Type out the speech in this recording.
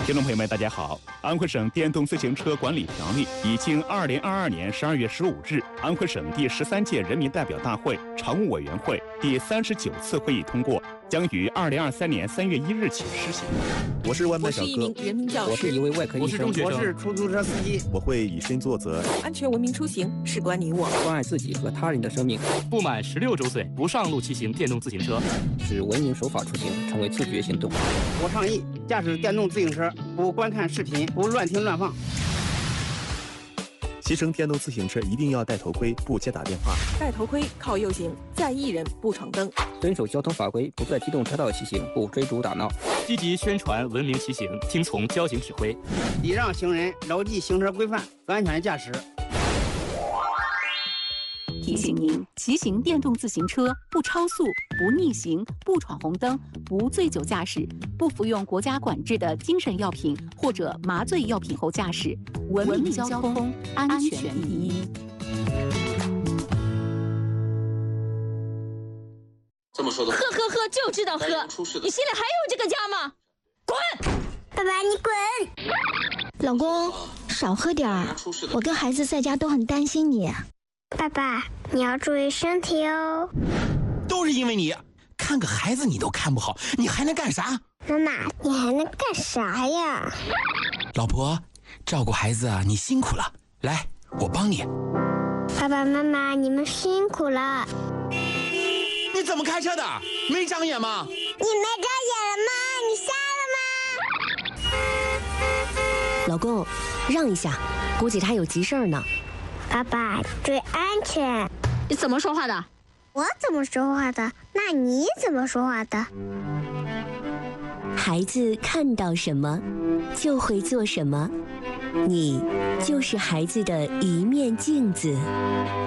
听众朋友们，大家好！安徽省电动自行车管理条例已经2022年12月15日安徽省第13届人民代表大会常务委员会第39次会议通过，将于2023年3月1日起施行。 我是外卖小哥， 我是一名人民教师， 我是一位外科医生， 我是出租车司机。 我会以身作则。 安全文明出行事关你我， 关爱自己和他人的生命。 不满16周岁不上路骑行电动自行车， 使文明守法出行成为自觉行动。 我倡议驾驶电动自行车不观看视频，不乱听乱放。 骑乘电动自行车一定要戴头盔，不接打电话。 戴头盔靠右行，在一人不闯灯。 遵守交通法规，不在机动车道骑行，不追逐打闹。 积极宣传文明骑行，听从交警指挥， 礼让行人，牢记行车规范，安全驾驶。 提醒您：骑行电动自行车不超速、不逆行、不闯红灯、不醉酒驾驶、不服用国家管制的精神药品或者麻醉药品后驾驶。文明交通，安全第一。 这么说的， 喝，就知道喝。你心里还有这个家吗？滚！ 爸爸，你滚！ 老公，少喝点儿。我跟孩子在家都很担心你。 爸爸，你要注意身体哦。 都是因为你，看个孩子你都看不好，你还能干啥？ 妈妈，你还能干啥呀？ 老婆，照顾孩子啊，你辛苦了。来，我帮你。 爸爸妈妈，你们辛苦了。 你怎么开车的？没长眼吗？ 你没长眼了吗？你瞎了吗？ 老公，让一下，估计他有急事儿呢。 爸爸，注意安全。 你怎么说话的？ 我怎么说话的？那你怎么说话的？ 孩子看到什么，就会做什么。你就是孩子的一面镜子。